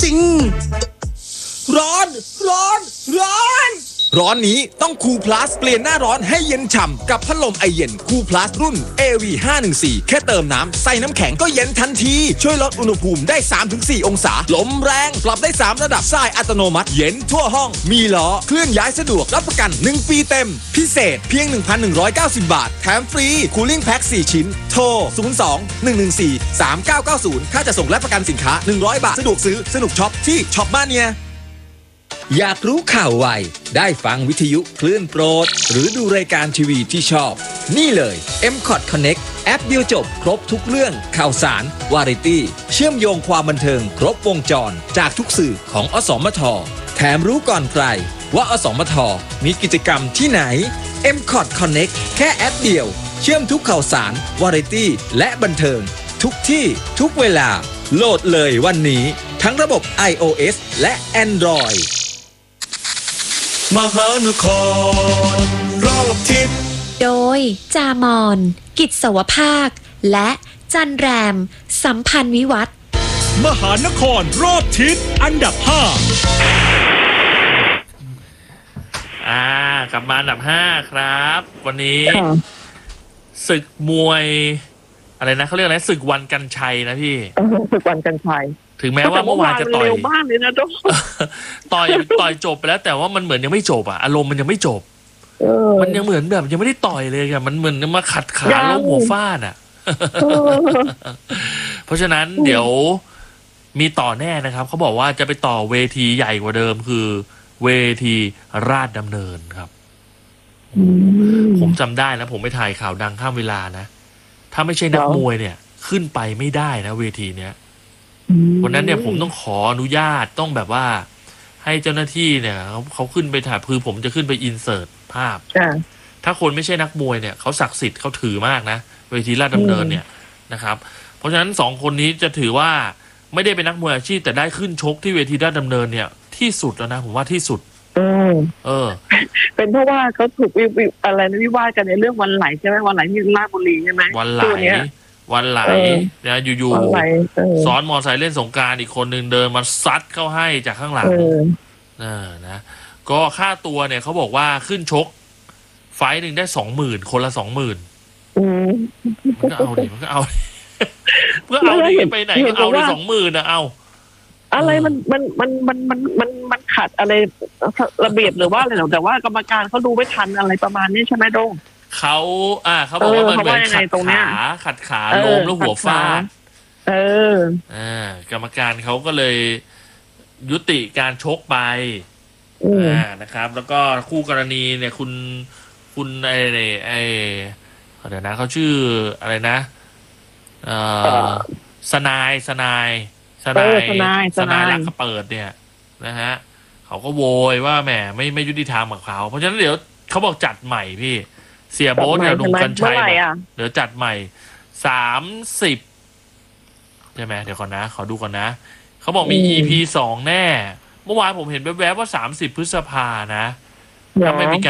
จริงร้อนร้อนร้อนร้อนนี้ต้องคูลพลัสเปลี่ยนหน้าร้อนให้เย็นฉ่ำกับพัดลมไอเย็นคูลพลัสรุ่น AV514 แค่เติมน้ำใส่น้ำแข็งก็เย็นทันทีช่วยลดอุณหภูมิได้ 3-4 องศาลมแรงปรับได้3ระดับส่ายอัตโนมัติเย็นทั่วห้องมีล้อเคลื่อนย้ายสะดวกรับประกัน1ปีเต็มพิเศษเพียง 1,190 บาทแถมฟรีคูลิ่งแพ็ค4ชิ้นโทร02-114-3990ค่าจะส่งและประกันสินค้า100 บาทสะดวกซื้อสนุกช็อปที่ช็อปบ้านเนี่ยอยากรู้ข่าวไวได้ฟังวิทยุคลื่นโปรดหรือดูรายการทีวีที่ชอบนี่เลย M-Cot Connect แอปเดียวจบครบทุกเรื่องข่าวสารวาไรตี้เชื่อมโยงความบันเทิงครบวงจรจากทุกสื่อของอสมทแถมรู้ก่อนใครว่าอสมทมีกิจกรรมที่ไหน M-Cot Connect แค่แอปเดียวเชื่อมทุกข่าวสารวาไรตี้และบันเทิงทุกที่ทุกเวลาโหลดเลยวันนี้ทั้งระบบ iOS และ Androidมหานครรอบทิศโดยจามอนกิจสวภาคและจันแรมสัมพันธ์วิวัฒน์มหานครรอบทิศอันดับ5 กลับมาอันดับ5ครับ วันนี้ศึกมวยอะไรนะเขาเรียกอะไรศึกวันกันชัยนะพี่ศึกวันกันชัยถึงแม้ว่าเมื่อวานจะต่อยเร็วมากเลยนะทุกต่อยจบไปแล้วแต่ว่ามันเหมือนยังไม่จบอารมณ์มันยังไม่จบมันยังเหมือนแบบยังไม่ได้ต่อยเลยอะมันเหมือนมาขัดขาแล้วหัวฟาดอ่ะเพราะฉะนั้นเดี๋ยวมีต่อแน่นะครับเขาบอกว่าจะไปต่อเวทีใหญ่กว่าเดิมคือเวทีราชดำเนินครับผมจำได้นะผมไปถ่ายข่าวดังข้ามเวลานะถ้าไม่ใช่นักมวยเนี่ยขึ้นไปไม่ได้นะเวทีเนี้ยวันนั้นเนี่ยผมต้องขออนุญาตต้องแบบว่าให้เจ้าหน้าที่เนี่ยเขาขึ้นไปถ่ายคือผมจะขึ้นไปอินเสิร์ตภาพถ้าคนไม่ใช่นักมวยเนี่ยเขาศักดิ์สิทธิ์เขาถือมากนะเวทีราชดำเนินเนี่ยนะครับเพราะฉะนั้น2คนนี้จะถือว่าไม่ได้เป็นนักมวยอาชีพแต่ได้ขึ้นชกที่เวทีราชดำเนินเนี่ยที่สุดแล้วนะผมว่าที่สุดเป็นเพราะว่าเขาถูกอะไรนะวิวาทกันในเรื่องวันไหลใช่ไหมวันไหลที่ราชบุรีใช่ไหมวันไหลเนี่ยอยู่ๆซ้อนมอไซค์เล่นสงกรานต์อีกคนนึงเดินมาซัดเข้าให้จากข้างหลังนะก็ค่าตัวเนี่ยเขาบอกว่าขึ้นชกไฟต์หนึ่งได้ 20,000 คนละ 20,000มันก็เอาดิเพื่อเอาดิไปไหนก็เอาดิ 20,000นะเอาอะไรมันขัดอะไรระเบียบหรือว่าอะไรแต่ว่ากรรมการเขาดูไม่ทันอะไรประมาณนี้ใช่ไหมโด้งเขาบอกว่ามันเหมือนขัดขาล้มแล้วหัวฟาดกรรมการเขาก็เลยยุติการชกไปนะครับแล้วก็คู่กรณีเนี่ยคุณไอ้เดี๋ยวนะเขาชื่ออะไรนะสนายรักเขาเปิดเนี่ยนะฮะเขาก็โวยว่าแหมไม่ยุติธรรมกับเขาเพราะฉะนั้นเดี๋ยวเขาบอกจัดใหม่พี่เสียโบ๊ทกับดุงกันชัยเดี๋ยวจัดใหม่30ใช่ไหมเดี๋ยวก่อนนะขอดูก่อนนะเขาบอกมี EP 2แน่เมื่อวานผมเห็นแวบๆว่า30 พฤษภานะถ้าไม่มีการ